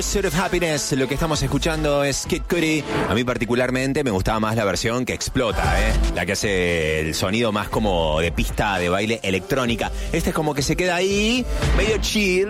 Pursuit of Happiness. Lo que estamos escuchando es Kid Cudi. A mí particularmente me gustaba más la versión que explota, la que hace el sonido más como de pista de baile electrónica. Este es como que se queda ahí, medio chill,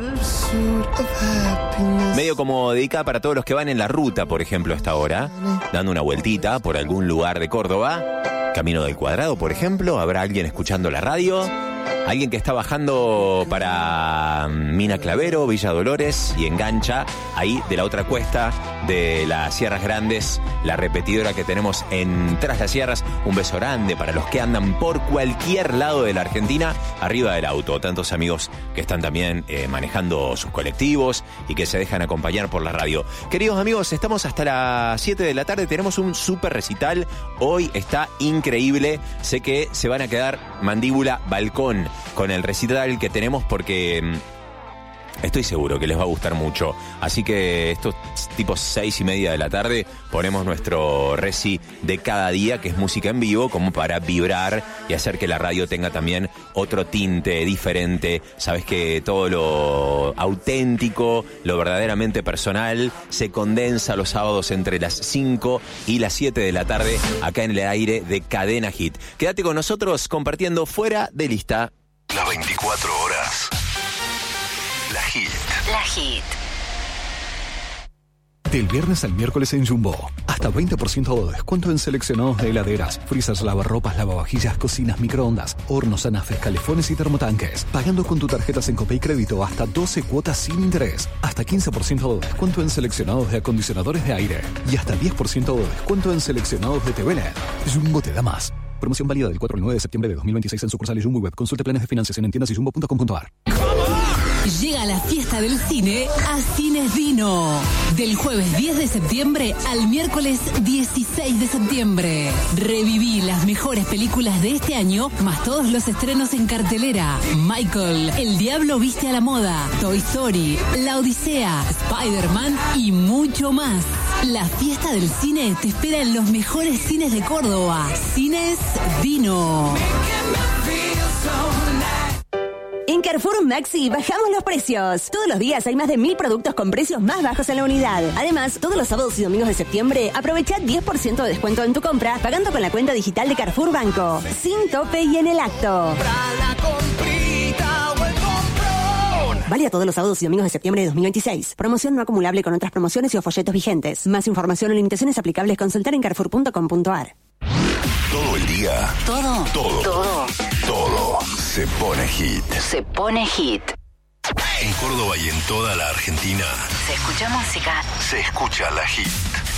medio como dedicada para todos los que van en la ruta, por ejemplo, a esta hora, dando una vueltita por algún lugar de Córdoba. Camino del Cuadrado, por ejemplo. Habrá alguien escuchando la radio. Alguien que está bajando para Mina Clavero, Villa Dolores, y engancha ahí de la otra cuesta de las Sierras Grandes, la repetidora que tenemos en Tras las Sierras. Un beso grande para los que andan por cualquier lado de la Argentina arriba del auto. Tantos amigos que están también manejando sus colectivos y que se dejan acompañar por la radio. Queridos amigos, estamos hasta las 7 de la tarde. Tenemos un súper recital. Hoy está increíble. Sé que se van a quedar mandíbula balcón con el recital que tenemos, porque estoy seguro que les va a gustar mucho. Así que estos tipos 6:30 de la tarde ponemos nuestro reci de cada día, que es música en vivo, como para vibrar y hacer que la radio tenga también otro tinte diferente. Sabes que todo lo auténtico, lo verdaderamente personal, se condensa los sábados entre las 5 y las 7 de la tarde, acá en el aire de Cadena Hit. Quédate con nosotros compartiendo Fuera de Lista. Las 24 horas. La Hit. La Hit. Del viernes al miércoles en Jumbo. Hasta 20% de descuento en seleccionados de heladeras, freezers, lavarropas, lavavajillas, cocinas, microondas, hornos, anafes, calefones y termotanques. Pagando con tu tarjeta Sencope y crédito hasta 12 cuotas sin interés. Hasta 15% de descuento en seleccionados de acondicionadores de aire. Y hasta 10% de descuento en seleccionados de TV LED. Jumbo te da más. Promoción válida del 4 al 9 de septiembre de 2026 en sucursales Jumbo Web. Consulte planes de financiación en tiendas y jumbo.com.ar. Llega la fiesta del cine a Cines Dino. Del jueves 10 de septiembre al miércoles 16 de septiembre. Reviví las mejores películas de este año, más todos los estrenos en cartelera. Michael, El Diablo Viste a la Moda, Toy Story, La Odisea, Spider-Man y mucho más. La fiesta del cine te espera en los mejores cines de Córdoba. Cines Dino. En Carrefour Maxi bajamos los precios. Todos los días hay más de 1000 productos con precios más bajos en la unidad. Además, todos los sábados y domingos de septiembre, aprovecha 10% de descuento en tu compra pagando con la cuenta digital de Carrefour Banco. Sin tope y en el acto. Válida todos los sábados y domingos de septiembre de 2026. Promoción no acumulable con otras promociones y o folletos vigentes. Más información o limitaciones aplicables consultar en carrefour.com.ar. Todo el día. Todo se pone hit. Se pone hit. En Córdoba y en toda la Argentina. Se escucha música. Se escucha la Hit.